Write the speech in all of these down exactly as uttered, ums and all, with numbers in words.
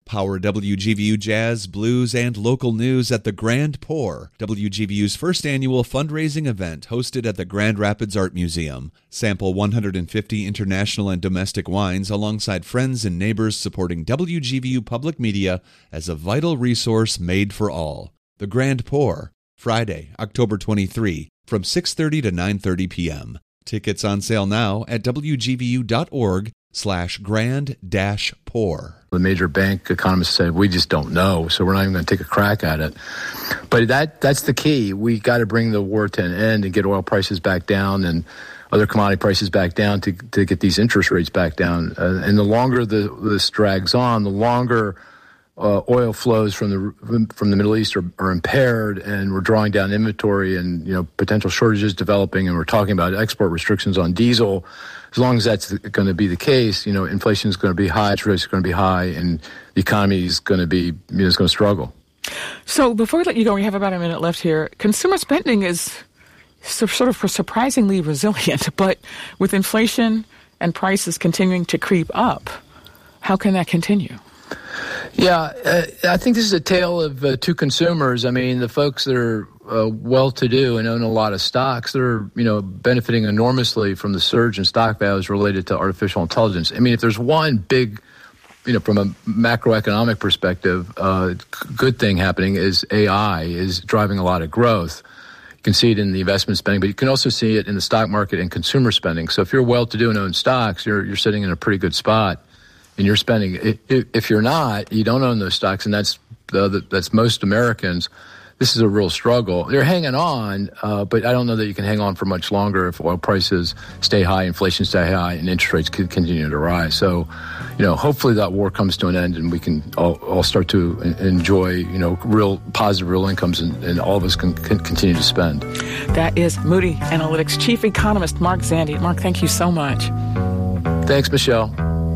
Power W G V U jazz, blues, and local news at the Grand Pour, W G V U's first annual fundraising event hosted at the Grand Rapids Art Museum. Sample one hundred fifty international and domestic wines alongside friends and neighbors supporting W G V U Public Media as a vital resource made for all. The Grand Pour, Friday, October twenty-third, from six thirty to nine thirty p.m. Tickets on sale now at W G V U dot org slash grand dash pour. The major bank economists said, we just don't know, so we're not even going to take a crack at it. But that that's the key. We got to bring the war to an end and get oil prices back down and other commodity prices back down to to get these interest rates back down. Uh, and the longer the, this drags on, the longer uh, oil flows from the from the Middle East are, are impaired, and we're drawing down inventory, and you know potential shortages developing, and we're talking about export restrictions on diesel. As long as that's going to be the case, you know, inflation is going to be high, interest rates are going to be high, and the economy is going to be, you know, is going to struggle. So before we let you go, we have about a minute left here. Consumer spending is sort of surprisingly resilient, but with inflation and prices continuing to creep up, how can that continue? Yeah, uh, I think this is a tale of uh, two consumers. I mean, the folks that are uh, well-to-do and own a lot of stocks, they're, you know, benefiting enormously from the surge in stock values related to artificial intelligence. I mean, if there's one big, you know, from a macroeconomic perspective, uh, good thing happening is A I is driving a lot of growth. You can see it in the investment spending, but you can also see it in the stock market and consumer spending. So if you're well-to-do and own stocks, you're you're sitting in a pretty good spot. And you're spending. If you're not, you don't own those stocks, and that's the, that's most Americans. This is a real struggle. They're hanging on, uh, but I don't know that you can hang on for much longer if oil prices stay high, inflation stay high, and interest rates could continue to rise. So, you know, hopefully that war comes to an end, and we can all, all start to enjoy, you know, real positive real incomes, and, and all of us can, can continue to spend. That is Moody Analytics Chief Economist Mark Zandi. Mark, thank you so much. Thanks, Michelle.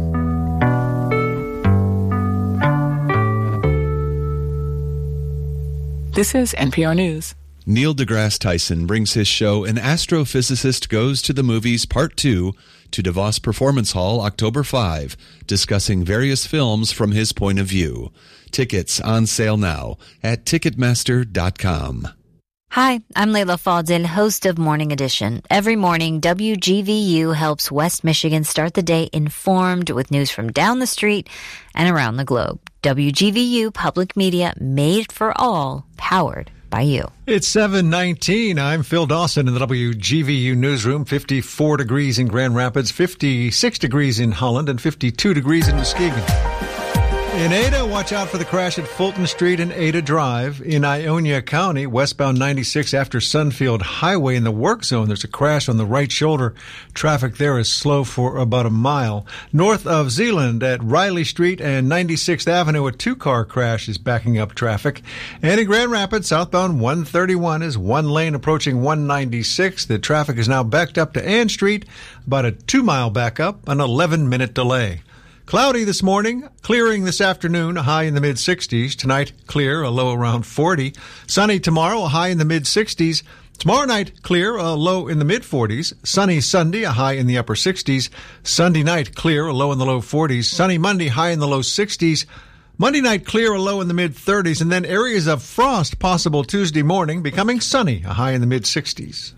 This is N P R News. Neil deGrasse Tyson brings his show An Astrophysicist Goes to the Movies Part two to DeVos Performance Hall October fifth, discussing various films from his point of view. Tickets on sale now at ticketmaster dot com. Hi, I'm Layla Fadil, host of Morning Edition. Every morning, W G V U helps West Michigan start the day informed with news from down the street and around the globe. W G V U Public Media, made for all, powered by you. It's seven nineteen. I'm Phil Dawson in the W G V U newsroom. fifty-four degrees in Grand Rapids, fifty-six degrees in Holland, and fifty-two degrees in Muskegon. In Ada, watch out for the crash at Fulton Street and Ada Drive. In Ionia County, westbound ninety-six after Sunfield Highway in the work zone, there's a crash on the right shoulder. Traffic there is slow for about a mile. North of Zeeland at Riley Street and ninety-sixth Avenue, a two-car crash is backing up traffic. And in Grand Rapids, southbound one thirty-one is one lane approaching one ninety-six. The traffic is now backed up to Ann Street, about a two-mile backup, an eleven-minute delay. Cloudy this morning, clearing this afternoon, a high in the mid-sixties. Tonight, clear, a low around forty. Sunny tomorrow, a high in the mid-sixties. Tomorrow night, clear, a low in the mid-forties. Sunny Sunday, a high in the upper sixties. Sunday night, clear, a low in the low forties. Sunny Monday, high in the low sixties. Monday night, clear, a low in the mid-thirties. And then areas of frost possible Tuesday morning, becoming sunny, a high in the mid-sixties.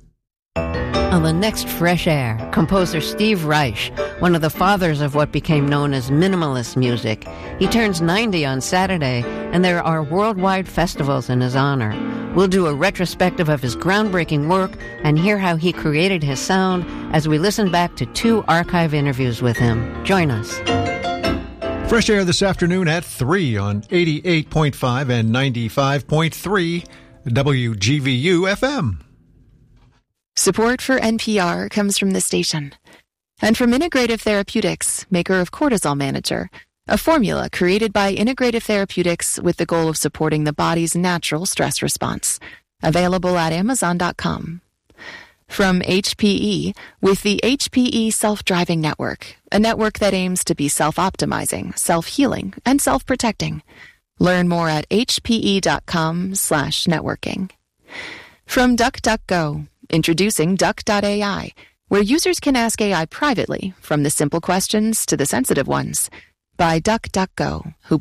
On the next Fresh Air, composer Steve Reich, one of the fathers of what became known as minimalist music. He turns ninety on Saturday, and there are worldwide festivals in his honor. We'll do a retrospective of his groundbreaking work and hear how he created his sound as we listen back to two archive interviews with him. Join us. Fresh Air this afternoon at three on eighty-eight point five and ninety-five point three W G V U F M. Support for N P R comes from the station and from Integrative Therapeutics, maker of Cortisol Manager, a formula created by Integrative Therapeutics with the goal of supporting the body's natural stress response. Available at amazon dot com. From H P E, with the H P E Self-Driving Network, a network that aims to be self-optimizing, self-healing, and self-protecting. Learn more at H P E dot com slash networking. From DuckDuckGo, introducing Duck dot A I, where users can ask A I privately, from the simple questions to the sensitive ones, by DuckDuckGo, who